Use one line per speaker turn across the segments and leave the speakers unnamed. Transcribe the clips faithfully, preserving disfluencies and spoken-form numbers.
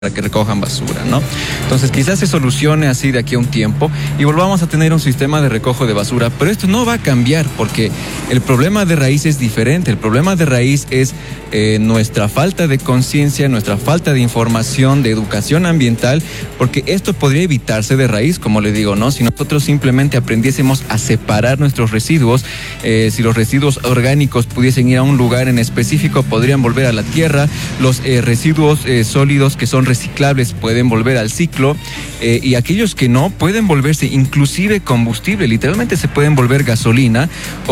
para que recojan basura, ¿no? Entonces quizás se solucione así de aquí a un tiempo y volvamos a tener un sistema de recojo de basura, pero esto no va a cambiar porque el problema de raíz es diferente. El problema de raíz es eh, nuestra falta de conciencia, nuestra falta de información, de educación ambiental, porque esto podría evitarse de raíz, como le digo, ¿no? Si nosotros simplemente aprendiésemos a separar nuestros residuos, eh, si los residuos orgánicos pudiesen ir a un lugar en específico, podrían volver a la tierra. Los eh, residuos eh, sólidos que son reciclables pueden volver al ciclo, eh, y aquellos que no pueden volverse inclusive combustible, literalmente se pueden volver gasolina,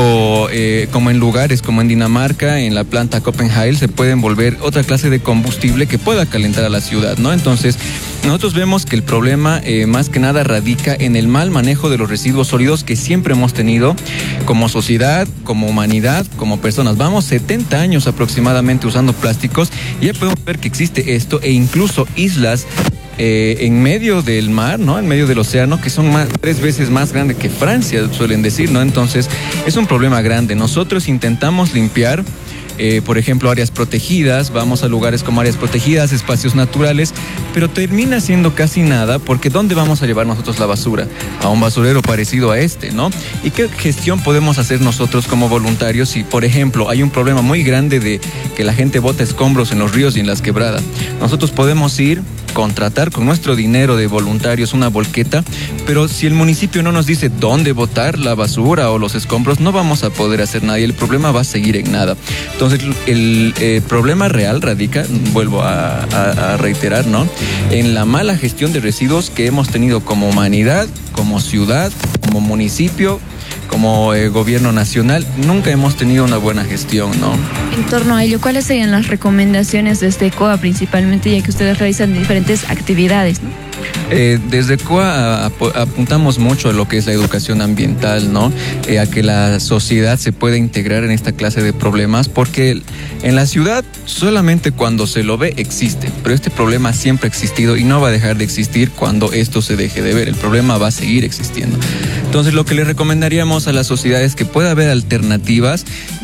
o eh, como en lugares como en Dinamarca, en la planta Copenhagen, se pueden volver otra clase de combustible que pueda calentar a la ciudad, ¿no? Entonces, nosotros vemos que el problema eh, más que nada radica en el mal manejo de los residuos sólidos que siempre hemos tenido como sociedad, como humanidad, como personas. Vamos setenta años aproximadamente usando plásticos y ya podemos ver que existe esto, e incluso islas eh, en medio del mar, ¿no? En medio del océano, que son más, tres veces más grandes que Francia, suelen decir, ¿no? Entonces, es un problema grande. Nosotros intentamos limpiar Eh, por ejemplo, áreas protegidas, vamos a lugares como áreas protegidas, espacios naturales, pero termina siendo casi nada, porque ¿dónde vamos a llevar nosotros la basura? A un basurero parecido a este, ¿no? ¿Y qué gestión podemos hacer nosotros como voluntarios si, por ejemplo, hay un problema muy grande de que la gente bota escombros en los ríos y en las quebradas? Nosotros podemos ir, contratar con nuestro dinero de voluntarios una volqueta, pero si el municipio no nos dice dónde botar la basura o los escombros, no vamos a poder hacer nada y el problema va a seguir en nada. Entonces, el eh, problema real radica, vuelvo a, a, a reiterar, ¿no?, en la mala gestión de residuos que hemos tenido como humanidad, como ciudad, como municipio, como eh, gobierno nacional. Nunca hemos tenido una buena gestión, ¿no?
En torno a ello, ¿cuáles serían las recomendaciones desde ECOA principalmente, ya que ustedes realizan diferentes actividades, ¿no?
Eh, desde ECOA ap apuntamos mucho a lo que es la educación ambiental, ¿no? Eh, a que la sociedad se pueda integrar en esta clase de problemas, porque en la ciudad solamente cuando se lo ve existe, pero este problema siempre ha existido y no va a dejar de existir cuando esto se deje de ver. El problema va a seguir existiendo. Entonces, lo que le recomendaríamos a la sociedad es que pueda haber alternativas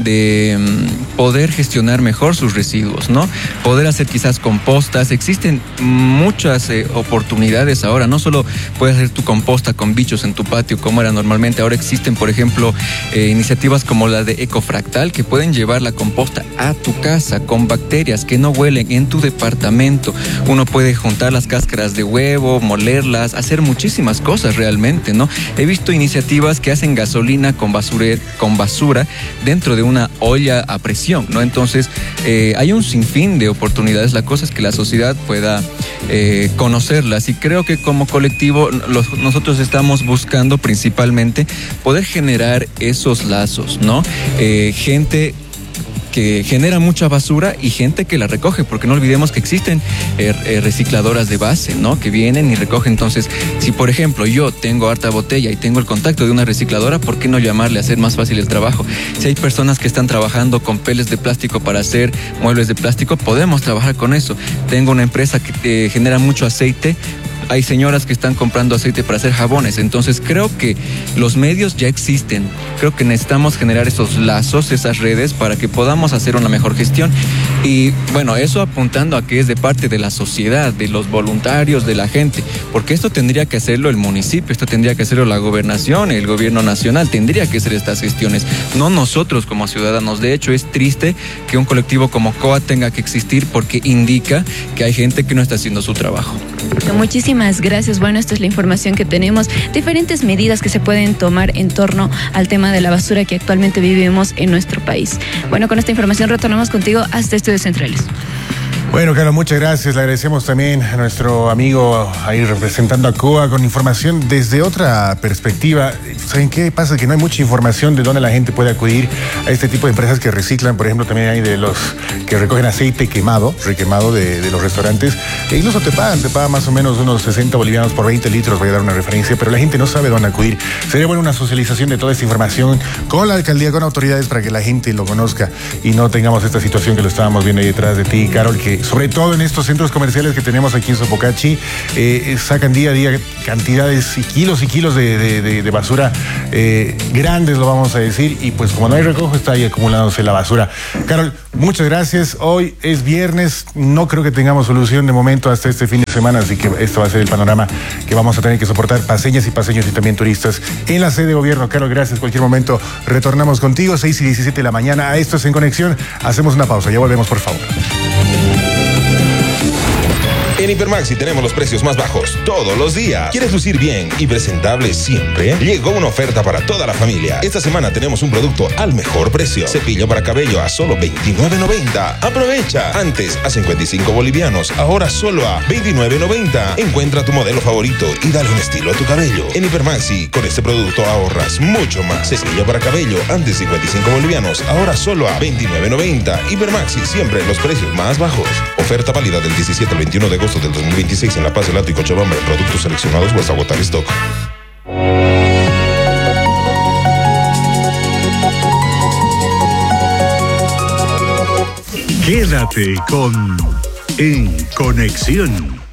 de um, poder gestionar mejor sus residuos, ¿no? Poder hacer quizás compostas. Existen muchas eh, oportunidades ahora. No solo puedes hacer tu composta con bichos en tu patio como era normalmente. Ahora existen, por ejemplo, eh, iniciativas como la de Ecofractal, que pueden llevar la composta a tu casa con bacterias que no huelen en tu departamento. Uno puede juntar las cáscaras de huevo, molerlas, hacer muchísimas cosas realmente, ¿no? He visto iniciativas que hacen gasolina con basura, con basura dentro de una olla a presión, ¿no? Entonces, eh, hay un sinfín de oportunidades. La cosa es que la sociedad pueda eh, conocerlas, y creo que como colectivo los, nosotros estamos buscando principalmente poder generar esos lazos, ¿no? Eh, gente que genera mucha basura y gente que la recoge, porque no olvidemos que existen eh, eh, recicladoras de base, ¿no?, que vienen y recogen. Entonces, si por ejemplo yo tengo harta botella y tengo el contacto de una recicladora, ¿por qué no llamarle a hacer más fácil el trabajo? Si hay personas que están trabajando con peles de plástico para hacer muebles de plástico, podemos trabajar con eso. Tengo una empresa que eh, genera mucho aceite. Hay señoras que están comprando aceite para hacer jabones. Entonces, creo que los medios ya existen. Creo que necesitamos generar esos lazos, esas redes, para que podamos hacer una mejor gestión. Y bueno, eso apuntando a que es de parte de la sociedad, de los voluntarios, de la gente, porque esto tendría que hacerlo el municipio, esto tendría que hacerlo la gobernación, el gobierno nacional, tendría que hacer estas gestiones, no nosotros como ciudadanos. De hecho, es triste que un colectivo como ECOA tenga que existir, porque indica que hay gente que no está haciendo su trabajo.
Muchísimas gracias. Bueno, esta es la información que tenemos. Diferentes medidas que se pueden tomar en torno al tema de la basura que actualmente vivimos en nuestro país. Bueno, con esta información retornamos contigo hasta Estudios Centrales.
Bueno, Carlos, muchas gracias. Le agradecemos también a nuestro amigo ahí representando a ECOA con información desde otra perspectiva. ¿Saben qué pasa? Que no hay mucha información de dónde la gente puede acudir a este tipo de empresas que reciclan. Por ejemplo, también hay de los que recogen aceite quemado, requemado de, de los restaurantes. E incluso te pagan, te pagan más o menos unos sesenta bolivianos por veinte litros, voy a dar una referencia, pero la gente no sabe dónde acudir. Sería bueno una socialización de toda esta información con la alcaldía, con autoridades, para que la gente lo conozca y no tengamos esta situación que lo estábamos viendo ahí detrás de ti, Carol, que sobre todo en estos centros comerciales que tenemos aquí en Sopocachi, eh, sacan día a día cantidades y kilos y kilos de, de, de, de basura eh, grandes, lo vamos a decir, y pues como no hay recojo, está ahí acumulándose la basura. Carol, muchas gracias. Hoy es viernes, no creo que tengamos solución de momento hasta este fin de semana, así que esto va a ser el panorama que vamos a tener que soportar paseñas y paseños y también turistas en la sede de gobierno. Carol, gracias. Cualquier momento retornamos contigo, seis y diecisiete de la mañana. A esto es En Conexión. Hacemos una pausa, ya volvemos, por favor.
En Hipermaxi tenemos los precios más bajos todos los días. ¿Quieres lucir bien y presentable siempre? Llegó una oferta para toda la familia. Esta semana tenemos un producto al mejor precio. Cepillo para cabello a solo veintinueve noventa. Aprovecha. Antes a cincuenta y cinco bolivianos, ahora solo a veintinueve noventa. Encuentra tu modelo favorito y dale un estilo a tu cabello. En Hipermaxi, con este producto ahorras mucho más. Cepillo para cabello, antes cincuenta y cinco bolivianos, ahora solo a veintinueve noventa. Hipermaxi, siempre los precios más bajos. Oferta válida del diecisiete al veintiuno de agosto del dos mil veintiséis en La Paz, El Alto y Cochabamba. En productos seleccionados o hasta agotar stock.
Quédate con En Conexión.